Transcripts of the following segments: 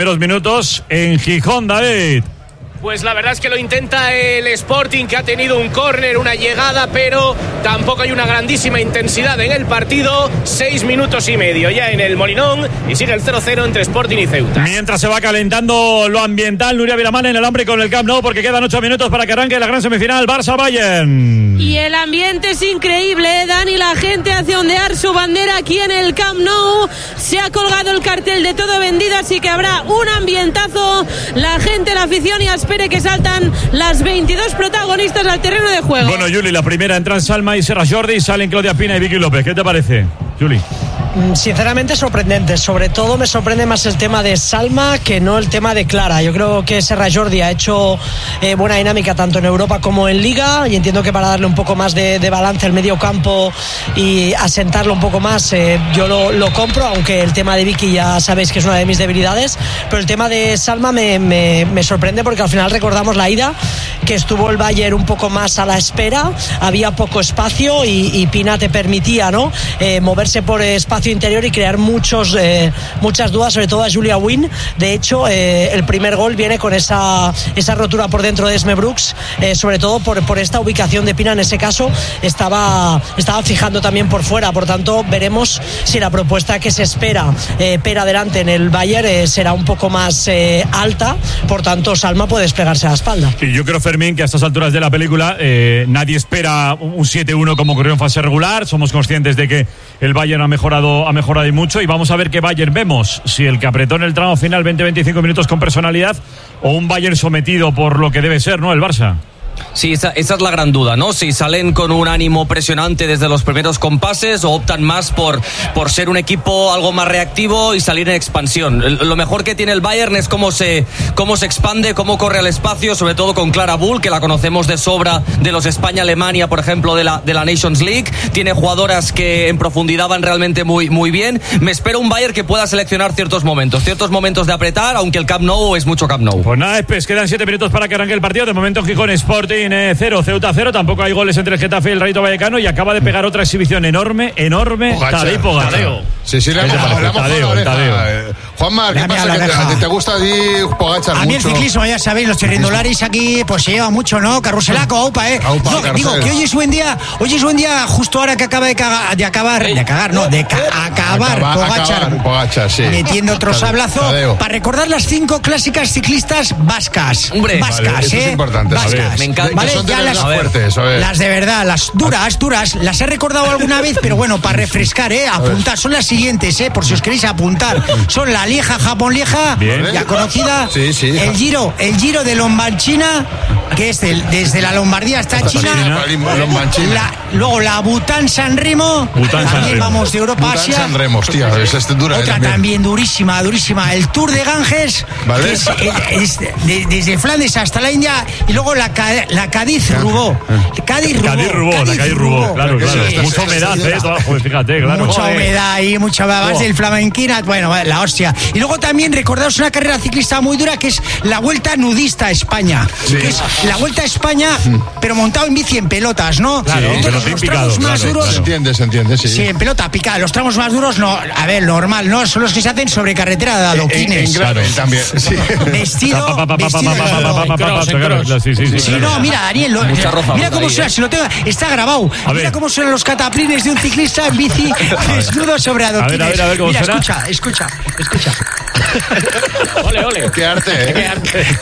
Primeros minutos en Gijón, David. Pues la verdad es que lo intenta el Sporting, que ha tenido un córner, una llegada, pero tampoco hay una grandísima intensidad en el partido. 6 minutos y medio ya en el Molinón y sigue el 0-0 entre Sporting y Ceuta. Mientras se va calentando lo ambiental, Nuria Vilamán en el hambre con el Camp Nou, porque quedan 8 minutos para que arranque la gran semifinal Barça-Bayern. Y el ambiente es increíble, Dani. La gente hace ondear su bandera aquí en el Camp Nou. Se ha colgado el cartel de todo vendido, así que habrá un ambientazo. La gente, la afición, y espere que saltan las 22 protagonistas al terreno de juego. Bueno, Juli, la primera entran Salma y Serra Jordi, salen Claudia Pina y Vicky López. ¿Qué te parece, Juli? Sinceramente sorprendente. Sobre todo me sorprende más el tema de Salma que no el tema de Clara. Yo creo que Serra Jordi ha hecho buena dinámica tanto en Europa como en Liga, y entiendo que para darle un poco más de balance al medio campo y asentarlo un poco más, yo lo compro, aunque el tema de Vicky ya sabéis que es una de mis debilidades. Pero el tema de Salma me sorprende, porque al final recordamos la ida, que estuvo el Bayern un poco más a la espera, había poco espacio y Pina te permitía, ¿no?, moverse por espacio interior y crear muchas dudas, sobre todo a Julia Wynn. De hecho, el primer gol viene con esa rotura por dentro de Esme Brooks, sobre todo por esta ubicación de Pina. En ese caso estaba fijando también por fuera. Por tanto, veremos si la propuesta que se espera Pera adelante en el Bayern será un poco más alta. Por tanto, Salma puede desplegarse a la espalda. Y yo creo, Fermín, que a estas alturas de la película nadie espera un 7-1 como ocurrió en fase regular. Somos conscientes de que el Bayern ha mejorado y mucho, y vamos a ver qué Bayern vemos, si el que apretó en el tramo final 20-25 minutos con personalidad, o un Bayern sometido por lo que debe ser, ¿no?, el Barça. Sí, esa es la gran duda, ¿no? Si salen con un ánimo presionante desde los primeros compases, o optan más por ser un equipo algo más reactivo y salir en expansión. Lo mejor que tiene el Bayern es cómo se expande, cómo corre al espacio, sobre todo con Clara Bull, que la conocemos de sobra de los España-Alemania, por ejemplo, de la Nations League. Tiene jugadoras que en profundidad van realmente muy, muy bien. Me espero un Bayern que pueda seleccionar ciertos momentos de apretar, aunque el Camp Nou es mucho Camp Nou. Pues nada, quedan 7 minutos para que arranque el partido. De momento en Gijón, Sporting 0, Ceuta 0. Tampoco hay goles entre el Getafe y el Rayo Vallecano, y acaba de pegar otra exhibición enorme Tadej Pogačar. Sí, le hemos Tadeo. Juanma, ¿qué pasa? ¿Te gusta a ti Pogačar mucho? A mí el ciclismo, ya sabéis, los chirrindularis aquí pues se lleva mucho, ¿no? Carruselaco, aupa, digo que hoy es buen día justo ahora que acaba de acabar Pogačar, sí, metiendo otro sablazo para recordar las 5 clásicas ciclistas vascas. Hombre, vale, eso es importante. Vascas. Me encanta. ¿Vale? Son Ya las fuertes, las de verdad, las duras, las he recordado alguna vez, pero bueno, para refrescar, apuntar, son las siguientes, por si os queréis apuntar. Son la Lieja, Japón-Lieja, ya conocida. Sí. El Giro de Lombardchina, que es desde la Lombardía hasta China. Luego la Bután-San Remo. También vamos de Europa a Asia. Bután-San Remo, hostia, esa es dura. Otra también durísima. El Tour de Ganges, ¿vale?, que es desde Flandes hasta la India. Y luego la Cádiz-Rubó. Cádiz-Rubó, claro. Mucha humedad, fíjate, claro. Mucha humedad y mucha base del flamenquina. Bueno, la hostia. Y luego también recordaros una carrera ciclista muy dura, que es la Vuelta Nudista a España. Que es la Vuelta a España, pero montado en bici en pelotas, ¿no? Claro, entonces, los tramos más duros. Se entiende, sí. Sí, en pelota picada. Los tramos más duros, no. A ver, normal, ¿no? Son los que se hacen sobre carretera de adoquines. En gravel también. Sí. Vestido. Sí, no, mira, Daniel, mira cómo suena, si lo tengo, está grabado. Mira cómo suenan los cataplines de un ciclista en bici desnudo sobre adoquines. A ver, ¿cómo mira, suena? Escucha. Ole. Qué arte.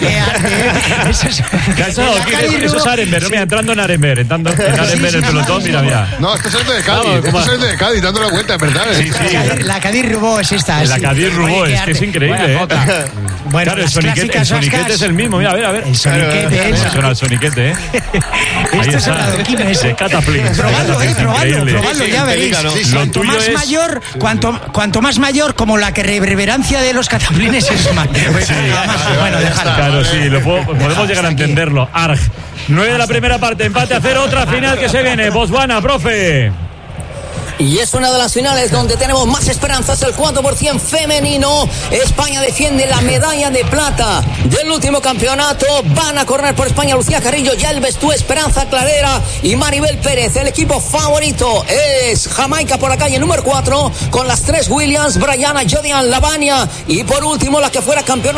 Eso es Arenberg. Mira, entrando en Arenberg. Entrando en Arenberg el pelotón, mira. No, esto es de Cádiz. Dando la vuelta, ¿verdad? Sí. La Cádiz-Rubó es esta. La Cádiz-Rubó, es que es increíble, Bueno, claro, el soniquete es el mismo, mira, a ver. El soniquete es. Suena el soniquete, Esto son adoquines. Probadlo, ya veréis. Cuanto más mayor, como la que reverberancia de los cataplines es más. Bueno, déjalo. Claro, sí, podemos llegar a entenderlo. 9 de la primera parte, empate a 0, otra final que se viene. Botswana, profe. Y es una de las finales donde tenemos más esperanzas, el 4% femenino. España defiende la medalla de plata del último campeonato. Van a correr por España Lucía Carrillo, Yelves Tú, Esperanza Clarera y Maribel Pérez. El equipo favorito es Jamaica por la calle número 4, con las 3 Williams, Brianna, Jodian, Lavania y por último la que fuera campeona